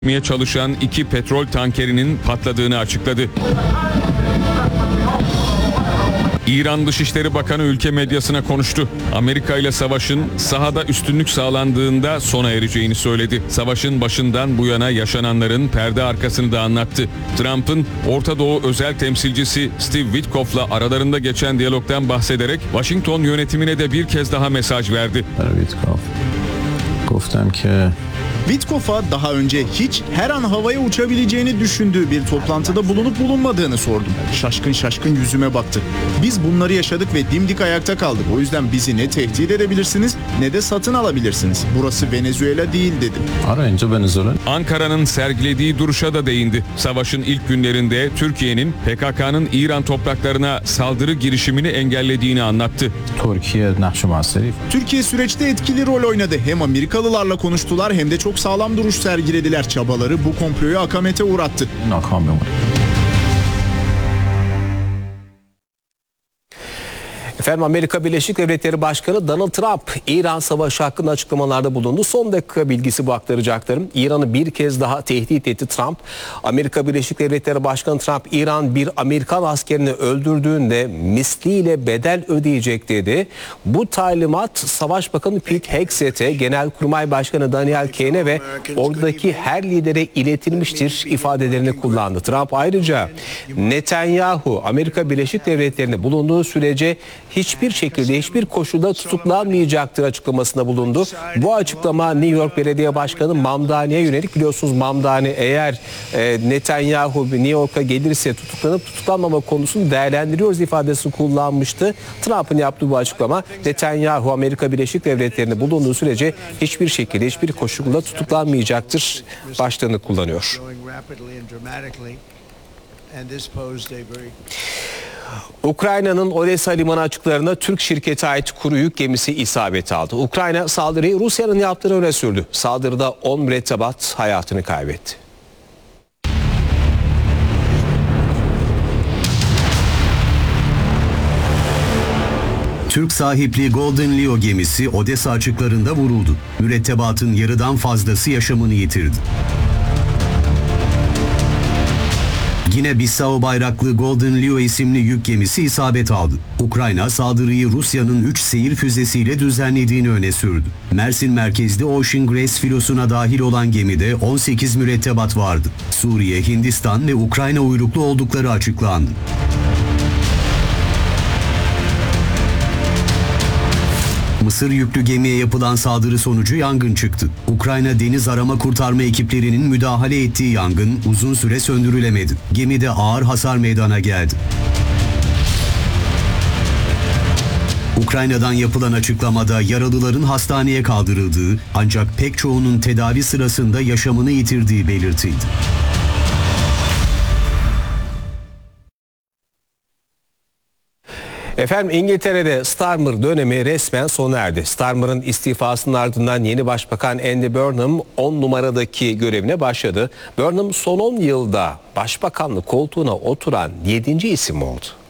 çalışan 2 petrol tankerinin patladığını açıkladı. İran Dışişleri Bakanı ülke medyasına konuştu. Amerika ile savaşın sahada üstünlük sağlandığında sona ereceğini söyledi. Savaşın başından bu yana yaşananların perde arkasını da anlattı. Trump'ın Orta Doğu özel temsilcisi Steve Witkoff'la aralarında geçen diyalogdan bahsederek Washington yönetimine de bir kez daha mesaj verdi. Witkoff'a daha önce hiç her an havaya uçabileceğini düşündüğü bir toplantıda bulunup bulunmadığını sordum. Şaşkın şaşkın yüzüme baktı. Biz bunları yaşadık ve dimdik ayakta kaldık. O yüzden bizi ne tehdit edebilirsiniz ne de satın alabilirsiniz. Burası Venezuela değil dedim. Ankara'nın sergilediği duruşa da değindi. Savaşın ilk günlerinde Türkiye'nin PKK'nın İran topraklarına saldırı girişimini engellediğini anlattı. Türkiye süreçte etkili rol oynadı. Hem Amerikalılarla konuştular hem de çok sağlam duruş sergilediler. Çabaları bu komployu akamete uğrattı. Efendim, Amerika Birleşik Devletleri Başkanı Donald Trump İran savaşı hakkında açıklamalarda bulundu. Son dakika bilgisi bu aktaracaklarım. İran'ı bir kez daha tehdit etti Trump. Amerika Birleşik Devletleri Başkanı Trump, İran bir Amerikan askerini öldürdüğünde misliyle bedel ödeyecek dedi. Bu talimat Savaş Bakanı Pete Hegseth'e, Genelkurmay Başkanı Daniel Kane'e ve oradaki her lidere iletilmiştir ifadelerini kullandı. Trump ayrıca Netanyahu Amerika Birleşik Devletleri'nde bulunduğu sürece hiçbir şekilde, hiçbir koşulda tutuklanmayacaktır açıklamasında bulundu. Bu açıklama New York Belediye Başkanı Mamdani'ye yönelik. Biliyorsunuz Mamdani eğer Netanyahu New York'a gelirse tutuklanıp tutuklanmama konusunu değerlendiriyoruz ifadesini kullanmıştı. Trump'ın yaptığı bu açıklama, Netanyahu Amerika Birleşik Devletleri'nde bulunduğu sürece hiçbir şekilde, hiçbir koşulda tutuklanmayacaktır başlığını kullanıyor. Ukrayna'nın Odessa limanı açıklarına Türk şirkete ait kuru yük gemisi isabet aldı. Ukrayna saldırıyı Rusya'nın yaptığını öne sürdü. Saldırıda 10 mürettebat hayatını kaybetti. Türk sahipli Golden Leo gemisi Odessa açıklarında vuruldu. Mürettebatın yarıdan fazlası yaşamını yitirdi. Yine Bissau bayraklı Golden Leo isimli yük gemisi isabet aldı. Ukrayna saldırıyı Rusya'nın 3 seyir füzesiyle düzenlediğini öne sürdü. Mersin merkezli Ocean Grace filosuna dahil olan gemide 18 mürettebat vardı. Suriye, Hindistan ve Ukrayna uyruklu oldukları açıklandı. Mısır yüklü gemiye yapılan saldırı sonucu yangın çıktı. Ukrayna deniz arama kurtarma ekiplerinin müdahale ettiği yangın uzun süre söndürülemedi. Gemide ağır hasar meydana geldi. Ukrayna'dan yapılan açıklamada yaralıların hastaneye kaldırıldığı ancak pek çoğunun tedavi sırasında yaşamını yitirdiği belirtildi. Efendim, İngiltere'de Starmer dönemi resmen sona erdi. Starmer'ın istifasının ardından yeni başbakan Andy Burnham 10 numaradaki görevine başladı. Burnham son 10 yılda başbakanlık koltuğuna oturan 7. isim oldu.